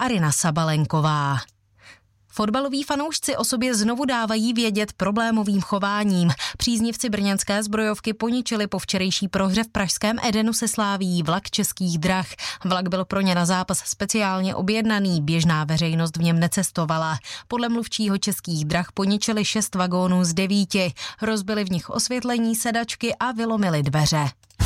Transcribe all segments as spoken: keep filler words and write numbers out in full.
Aryna Sabalenková. Fotbaloví fanoušci o sobě znovu dávají vědět problémovým chováním. Příznivci brněnské zbrojovky poničili po včerejší prohře v pražském Edenu se Slavií vlak Českých drah. Vlak byl pro ně na zápas speciálně objednaný, běžná veřejnost v něm necestovala. Podle mluvčího Českých drah poničili šest vagónů z devíti, rozbili v nich osvětlení, sedačky a vylomili dveře.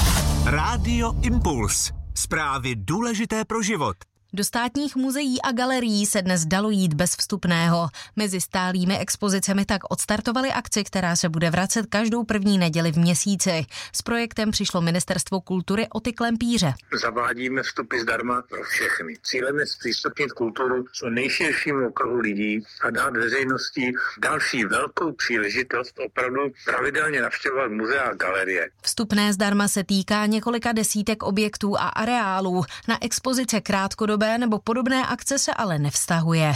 Rádio Impuls. Zprávy důležité pro život. Do státních muzeí a galerií se dnes dalo jít bez vstupného. Mezi stálými expozicemi tak odstartovali akci, která se bude vracet každou první neděli v měsíci. S projektem přišlo Ministerstvo kultury Oty Klempíře. Zavádíme vstupy zdarma pro všechny. Cílem je zpřístupnit kulturu co nejširšímu okruhu lidí a dát veřejnosti další velkou příležitost opravdu pravidelně navštěvovat muzea a galerie. Vstupné zdarma se týká několika desítek objektů a areálů. Na expozice krátkodobé nebo podobné akce se ale nevztahuje.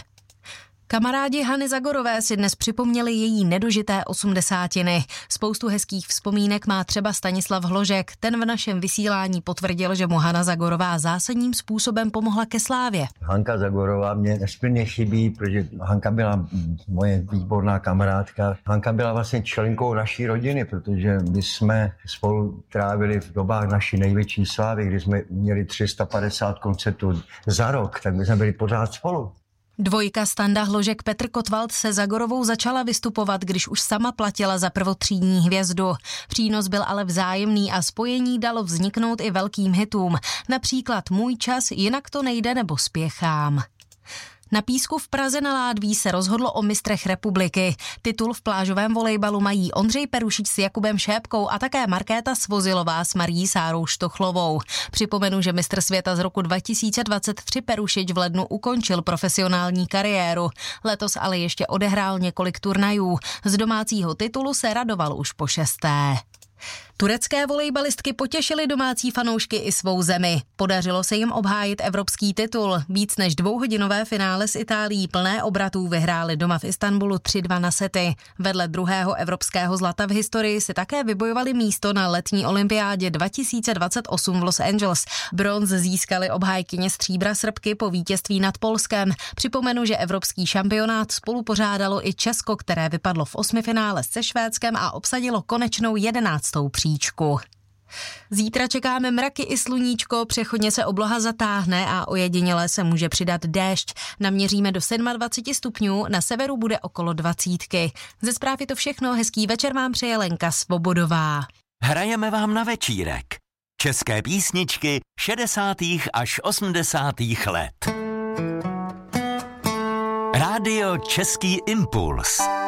Kamarádi Hany Zagorové si dnes připomněli její nedožité osmdesátiny. Spoustu hezkých vzpomínek má třeba Stanislav Hložek. Ten v našem vysílání potvrdil, že mu Hana Zagorová zásadním způsobem pomohla ke slávě. Hanka Zagorová mě nesmírně chybí, protože Hanka byla moje výborná kamarádka. Hanka byla vlastně členkou naší rodiny, protože my jsme spolu trávili v dobách naší největší slávy, kdy jsme měli tři sta padesát koncertů za rok, tak my jsme byli pořád spolu. Dvojka Standa Hložek Petr Kotwald se Zagorovou začala vystupovat, když už sama platila za prvotřídní hvězdu. Přínos byl ale vzájemný a spojení dalo vzniknout i velkým hitům. Například Můj čas, Jinak to nejde nebo Spěchám. Na písku v Praze na Ládví se rozhodlo o mistrech republiky. Titul v plážovém volejbalu mají Ondřej Perušič s Jakubem Šépkou a také Markéta Svozilová s Marií Sárou Štochlovou. Připomenu, že mistr světa z roku dva tisíce dvacet tři Perušič v lednu ukončil profesionální kariéru. Letos ale ještě odehrál několik turnajů. Z domácího titulu se radoval už po šesté. Turecké volejbalistky potěšily domácí fanoušky i svou zemi. Podařilo se jim obhájit evropský titul. Víc než dvouhodinové finále s Itálií plné obratů vyhráli doma v Istanbulu tři dva na sety. Vedle druhého evropského zlata v historii si také vybojovali místo na letní olympiádě dva tisíce dvacet osm v Los Angeles. Bronz získali obhájkyně stříbra Srbky po vítězství nad Polskem. Připomenu, že evropský šampionát spolupořádalo i Česko, které vypadlo v osmifinále se Švédskem a obsadilo konečnou jedenáctou příčku. Zítra čekáme mraky i sluníčko, přechodně se obloha zatáhne a ojediněle se může přidat déšť. Naměříme do dvacet sedm stupňů, na severu bude okolo dvacítky. Ze zpráv je to všechno, hezký večer vám přeje Lenka Svobodová. Hrajeme vám na večírek. České písničky šedesátých až osmdesátých let. Rádio Český impuls.